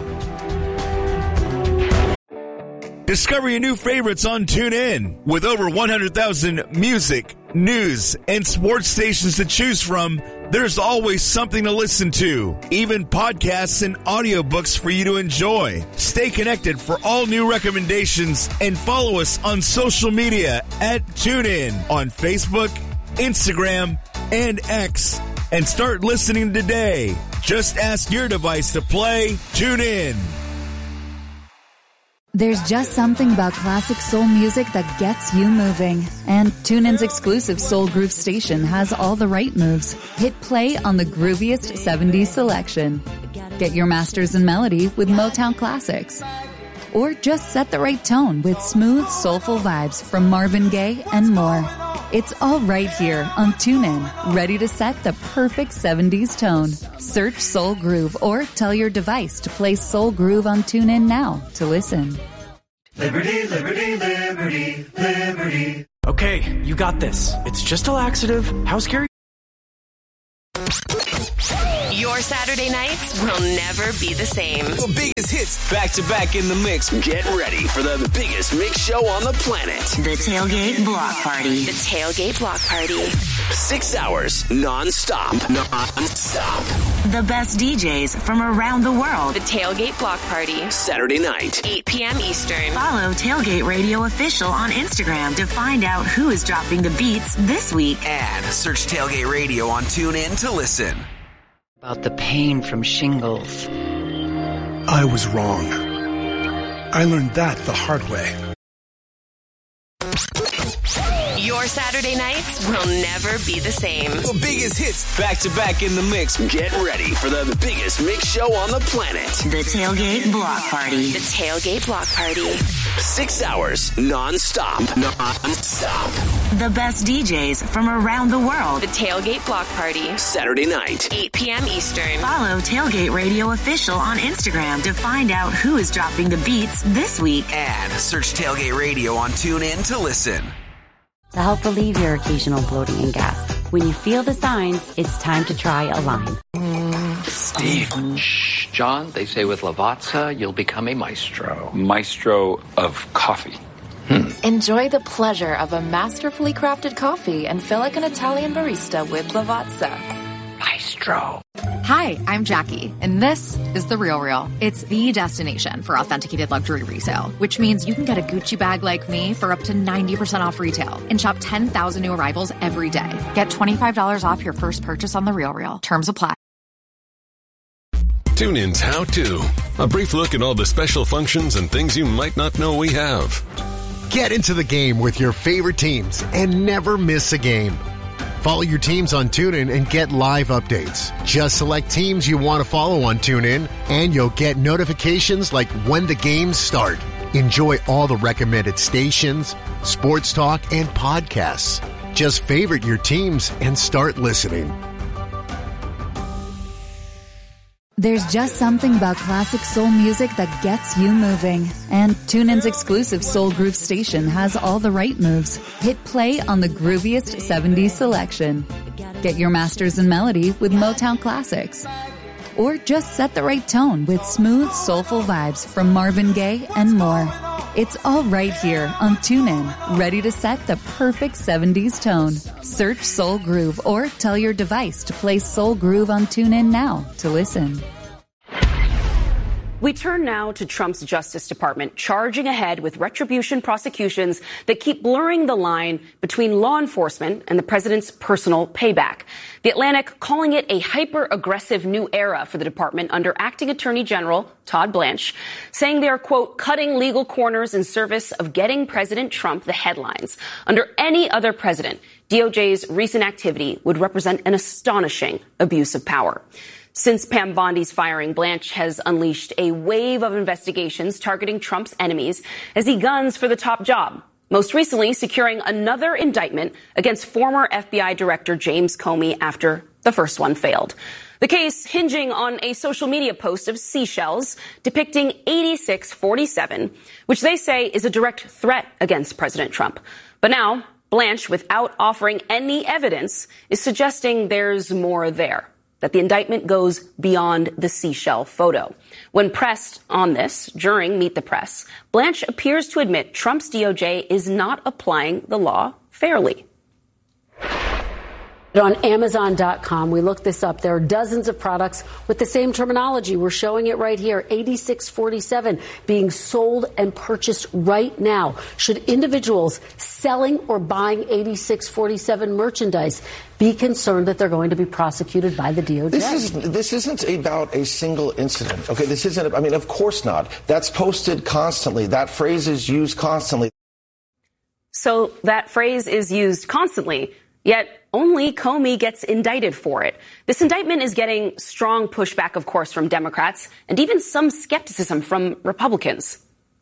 Discover your new favorites on TuneIn. With over one hundred thousand music, news, and sports stations to choose from, there's always something to listen to. Even podcasts and audiobooks for you to enjoy. Stay connected for all new recommendations and follow us on social media at TuneIn on Facebook, Instagram, and X. And start listening today. Just ask your device to play TuneIn. There's just something about classic soul music that gets you moving. And TuneIn's exclusive Soul Groove station has all the right moves. Hit play on the grooviest seventies selection. Get your masters in melody with Motown Classics. Or just set the right tone with smooth, soulful vibes from Marvin Gaye and more. It's all right here on TuneIn, ready to set the perfect seventies tone. Search Soul Groove or tell your device to play Soul Groove on TuneIn now to listen. Liberty, liberty, liberty, liberty. Okay, you got this. It's just a laxative. How's Carrie? Your Saturday nights will never be the same. The biggest hits back to back in the mix. Get ready for the biggest mix show on the planet. The Tailgate Block Party. The Tailgate Block Party. Six hours non-stop. Non-stop. The best D Js from around the world. The Tailgate Block Party. Saturday night. eight p.m. Eastern. Follow Tailgate Radio Official on Instagram to find out who is dropping the beats this week. And search Tailgate Radio on TuneIn to listen. About the pain from shingles. I was wrong. I learned that the hard way. Your Saturday nights will never be the same. The biggest hits back to back in the mix. Get ready for the biggest mix show on the planet. The Tailgate Block Party. The Tailgate Block Party. Six hours non-stop. Non-stop. The best D Js from around the world. The Tailgate Block Party. Saturday night. eight p.m. Eastern. Follow Tailgate Radio Official on Instagram to find out who is dropping the beats this week. And search Tailgate Radio on TuneIn to listen. To help relieve your occasional bloating and gas, when you feel the signs, it's time to try Align. Steve. Shh, John, they say with Lavazza, you'll become a maestro. Maestro of coffee. Hmm. Enjoy the pleasure of a masterfully crafted coffee and feel like an Italian barista with Lavazza. Maestro. Hi, I'm Jackie, and this is The Real Real. It's the destination for authenticated luxury resale, which means you can get a Gucci bag like me for up to ninety percent off retail and shop ten thousand new arrivals every day. Get twenty-five dollars off your first purchase on The Real Real. Terms apply. TuneIn's How To. A brief look at all the special functions and things you might not know we have. Get into the game with your favorite teams and never miss a game. Follow your teams on TuneIn and get live updates. Just select teams you want to follow on TuneIn, and you'll get notifications like when the games start. Enjoy all the recommended stations, sports talk, and podcasts. Just favorite your teams and start listening. There's just something about classic soul music that gets you moving. And TuneIn's exclusive Soul Groove station has all the right moves. Hit play on the grooviest seventies selection. Get your masters in melody with Motown Classics. Or just set the right tone with smooth, soulful vibes from Marvin Gaye and more. It's all right here on TuneIn, ready to set the perfect seventies tone. Search Soul Groove or tell your device to play Soul Groove on TuneIn now to listen. We turn now to Trump's Justice Department, charging ahead with retribution prosecutions that keep blurring the line between law enforcement and the president's personal payback. The Atlantic calling it a hyper-aggressive new era for the department under Acting Attorney General Todd Blanche, saying they are, quote, cutting legal corners in service of getting President Trump the headlines. Under any other president, D O J's recent activity would represent an astonishing abuse of power. Since Pam Bondi's firing, Blanche has unleashed a wave of investigations targeting Trump's enemies as he guns for the top job, most recently securing another indictment against former F B I Director James Comey after the first one failed. The case hinging on a social media post of seashells depicting eighty-six forty-seven, which they say is a direct threat against President Trump. But now, Blanche, without offering any evidence, is suggesting there's more there, that the indictment goes beyond the seashell photo. When pressed on this during Meet the Press, Blanche appears to admit Trump's D O J is not applying the law fairly. On Amazon dot com, we looked this up. There are dozens of products with the same terminology. We're showing it right here, eighty-six forty-seven being sold and purchased right now. Should individuals selling or buying eighty-six forty-seven merchandise be concerned that they're going to be prosecuted by the D O J? This, is, this isn't about a single incident. Okay, this isn't, I mean, of course not. That's posted constantly. That phrase is used constantly. So that phrase is used constantly, yet only Comey gets indicted for it. This indictment is getting strong pushback, of course, from Democrats and even some skepticism from Republicans.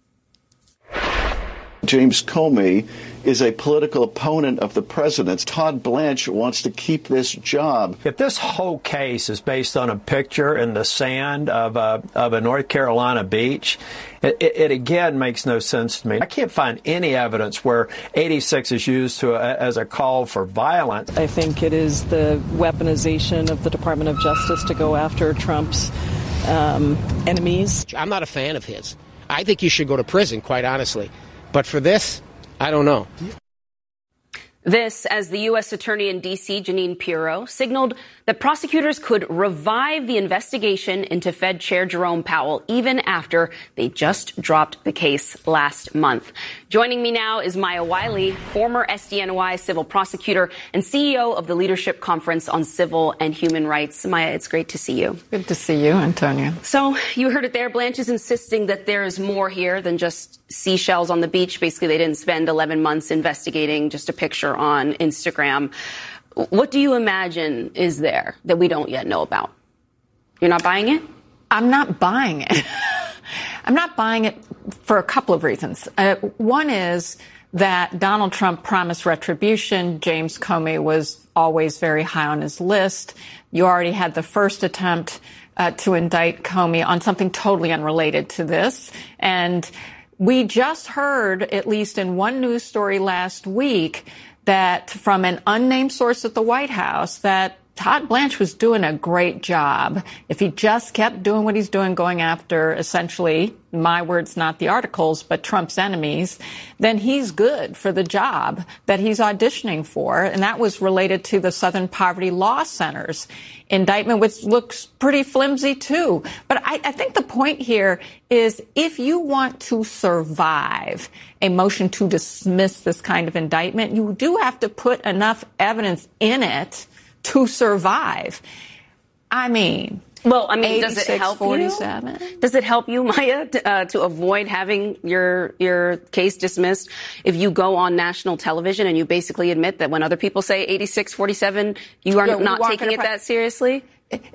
James Comey is a political opponent of the president's. Todd Blanche wants to keep this job. If this whole case is based on a picture in the sand of a, of a North Carolina beach, it, it, it again makes no sense to me. I can't find any evidence where eighty-six is used to a, as a call for violence. I think it is the weaponization of the Department of Justice to go after Trump's um, enemies. I'm not a fan of his. I think he should go to prison, quite honestly. But for this, I don't know. This, as the U S Attorney in D C, Jeanine Pirro, signaled that prosecutors could revive the investigation into Fed Chair Jerome Powell even after they just dropped the case last month. Joining me now is Maya Wiley, former S D N Y civil prosecutor and C E O of the Leadership Conference on Civil and Human Rights. Maya, it's great to see you. Good to see you, Antonia. So you heard it there. Blanche is insisting that there is more here than just seashells on the beach. Basically, they didn't spend eleven months investigating just a picture on Instagram. What do you imagine is there that we don't yet know about? You're not buying it? I'm not buying it. I'm not buying it for a couple of reasons. Uh, one is that Donald Trump promised retribution. James Comey was always very high on his list. You already had the first attempt uh, to indict Comey on something totally unrelated to this. And we just heard, at least in one news story last week, that from an unnamed source at the White House, that Todd Blanche was doing a great job. If he just kept doing what he's doing, going after essentially, my words, not the articles, but Trump's enemies, then he's good for the job that he's auditioning for. And that was related to the Southern Poverty Law Center's indictment, which looks pretty flimsy, too. But I, I think the point here is if you want to survive a motion to dismiss this kind of indictment, you do have to put enough evidence in it to survive. I mean, well, I mean, does it help forty-seven? you? Does it help you, Maya, to, uh, to avoid having your your case dismissed if you go on national television and you basically admit that when other people say eighty-six forty-seven, you are yeah, not taking it that seriously?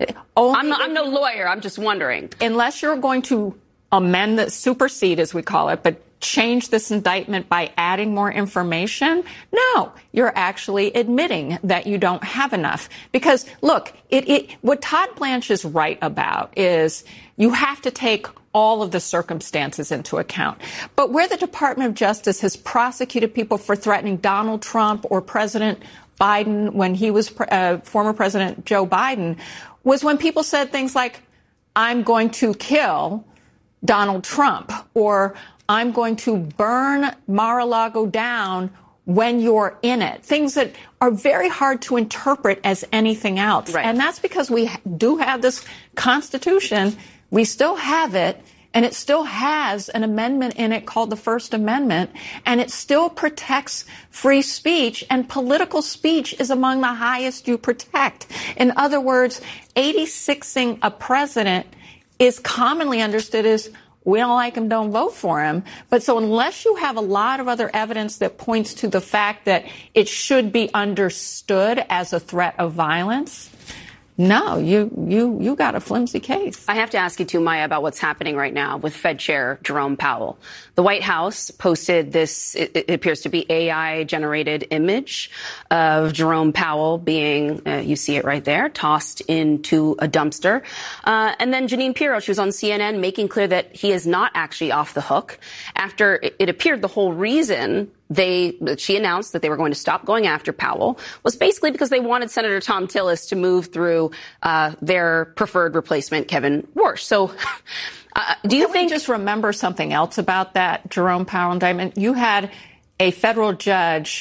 I'm, not, I'm no lawyer. I'm just wondering. Unless you're going to amend the supersede, as we call it, but change this indictment by adding more information? No, you're actually admitting that you don't have enough. Because, look, it, it, what Todd Blanche is right about is you have to take all of the circumstances into account. But where the Department of Justice has prosecuted people for threatening Donald Trump or President Biden when he was uh, former President Joe Biden was when people said things like, I'm going to kill Donald Trump, or I'm going to burn Mar-a-Lago down when you're in it. Things that are very hard to interpret as anything else. Right. And that's because we do have this Constitution. We still have it, and it still has an amendment in it called the First Amendment, and it still protects free speech, and political speech is among the highest you protect. In other words, eighty-sixing a president is commonly understood as we don't like him, don't vote for him. But so unless you have a lot of other evidence that points to the fact that it should be understood as a threat of violence, no, you you you got a flimsy case. I have to ask you, too, Maya, about what's happening right now with Fed Chair Jerome Powell. The White House posted this, it, it appears to be A I-generated image of Jerome Powell being, uh, you see it right there, tossed into a dumpster. Uh, and then Jeanine Pirro, she was on C N N making clear that he is not actually off the hook after it, it appeared the whole reason They, she announced that they were going to stop going after Powell was basically because they wanted Senator Thom Tillis to move through uh, their preferred replacement, Kevin Warsh. So uh, do you Can think... we just remember something else about that Jerome Powell indictment? You had a federal judge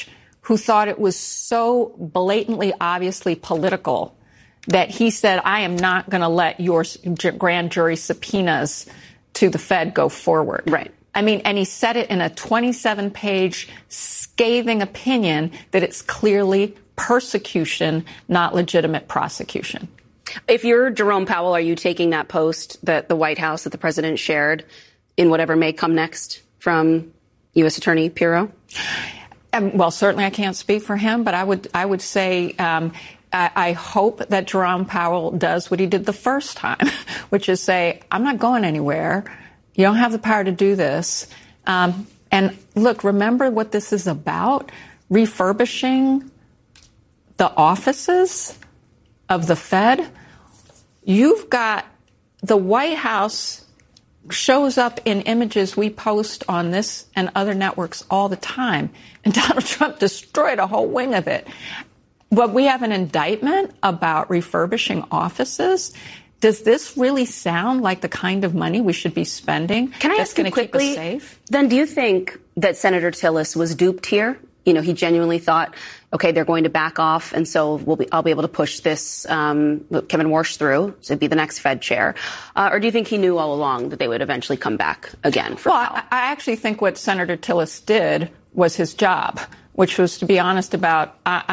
who thought it was so blatantly, obviously political that he said, I am not going to let your grand jury subpoenas to the Fed go forward. Right. I mean, and he said it in a twenty-seven page scathing opinion that it's clearly persecution, not legitimate prosecution. If you're Jerome Powell, are you taking that post that the White House, that the president shared in whatever may come next from U S Attorney Pirro? Um, well, certainly I can't speak for him, but I would I would say um, I, I hope that Jerome Powell does what he did the first time, which is say, I'm not going anywhere. You don't have the power to do this. Um, and look, remember what this is about? Refurbishing the offices of the Fed. You've got the White House shows up in images we post on this and other networks all the time. And Donald Trump destroyed a whole wing of it. But we have an indictment about refurbishing offices. Does this really sound like the kind of money we should be spending? Can I that's ask you quickly, keep us safe? Then do you think that Senator Tillis was duped here? You know, he genuinely thought, okay, they're going to back off, and so we'll be, I'll be able to push this um, Kevin Warsh through to be the next Fed chair. Uh, or do you think he knew all along that they would eventually come back again? For well, I, I actually think what Senator Tillis did was his job, which was to be honest about. Uh,